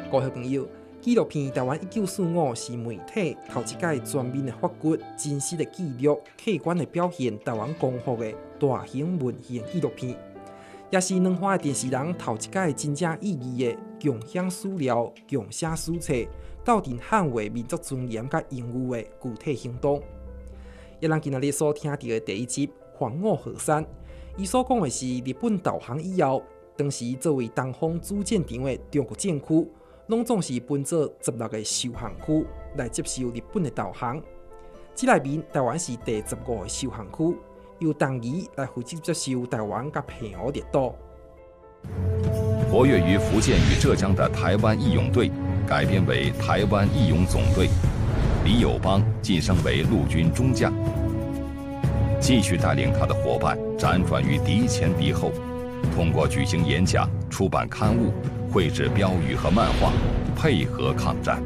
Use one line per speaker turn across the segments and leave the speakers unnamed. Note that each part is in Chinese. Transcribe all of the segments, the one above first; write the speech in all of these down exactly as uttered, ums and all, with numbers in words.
各位朋友，纪录片《台湾一九四五》是媒体头一届全面的发掘真实的记录、客观的表现台湾光复的大型文献纪录片，也是两岸的电视人头一届真正意义的共享史料、共写史册，斗阵捍卫民族尊严甲荣誉的具体行动。也咱今仔日所听到的第一集《防我河山》，伊所讲的是日本投降以后，当时作为东方主战场的中国政区，拢总是分做十六个受降区来接受日本的投降。这内面台湾是第十五个受降区，由同宜来负责接受台湾甲澎湖列岛。
活跃于福建与浙江的台湾义勇队改编为台湾义勇总队，李友邦晋升为陆军中将，继续带领他的伙伴辗转于敌前敌后，通过举行演讲、出版刊物、绘制标语和漫画，配合抗战。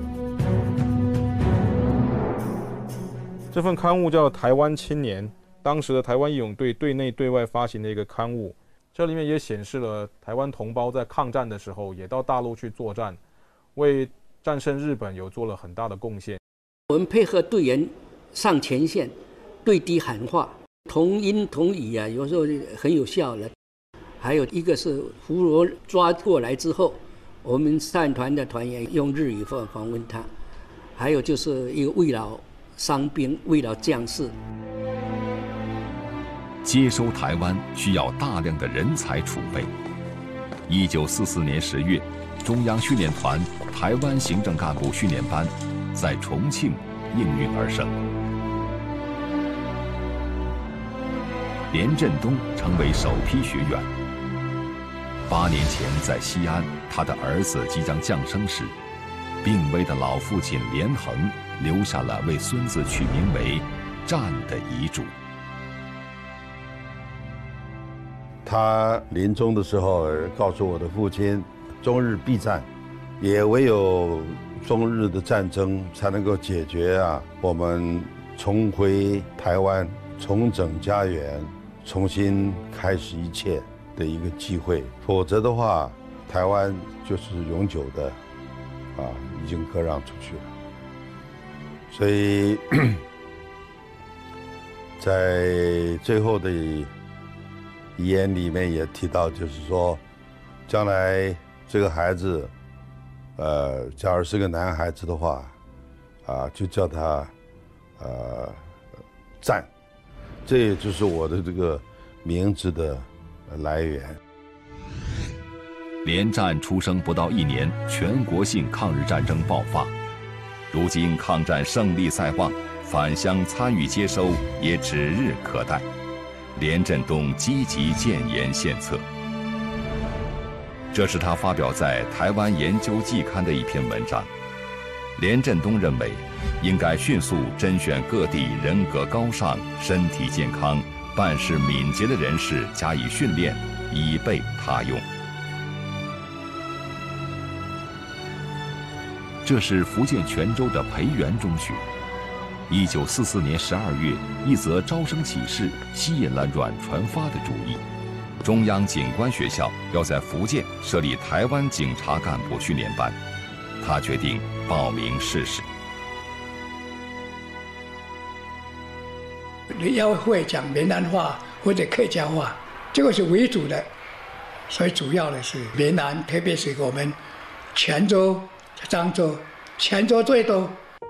这份刊物叫《台湾青年》，当时的台湾义勇队对内对外发行的一个刊物。这里面也显示了台湾同胞在抗战的时候，也到大陆去作战，为战胜日本有做了很大的贡献。
我们配合队员上前线，对敌喊话，同音同语啊，有时候很有效的。还有一个是俘虏抓过来之后，我们善团的团员用日语访访问他，还有就是一个慰劳伤兵、慰劳将士。
接收台湾需要大量的人才储备。一九四四年十月，中央训练团台湾行政干部训练班在重庆应运而生。连振东成为首批学员。八年前在西安，他的儿子即将降生时，病危的老父亲连横留下了为孙子取名为“战”的遗嘱。
他临终的时候告诉我的父亲，中日必战，也唯有中日的战争才能够解决啊我们重回台湾、重整家园、重新开始一切的一个机会，否则的话，台湾就是永久的啊已经割让出去了。所以在最后的遗言里面也提到，就是说，将来这个孩子，呃，假如是个男孩子的话，啊，就叫他，呃，战，这也就是我的这个名字的来源。
连战出生不到一年，全国性抗日战争爆发，如今抗战胜利在望，返乡参与接收也指日可待。连振东积极建言献策，这是他发表在《台湾研究季刊》的一篇文章。连振东认为，应该迅速甄选各地人格高尚、身体健康、办事敏捷的人士加以训练，以备他用。这是福建泉州的培元中学。一九四四年十二月，一则招生启事吸引了阮传发的注意。中央警官学校要在福建设立台湾警察干部训练班，他决定报名试试。
你要会讲闽南话或者客家话，这个是为主的，所以主要的是闽南，特别是我们泉州、漳州，泉州最多。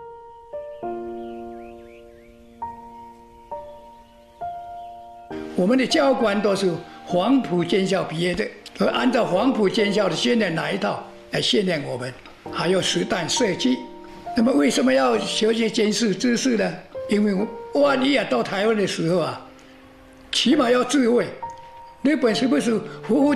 我们的教官都是黄埔军校毕业的，都按照黄埔军校的训练那一套来训练我们，还有实弹射击。那么为什么要学习军事知识呢？因为万一啊到台湾的时候啊，起码要自卫。日本是不是服务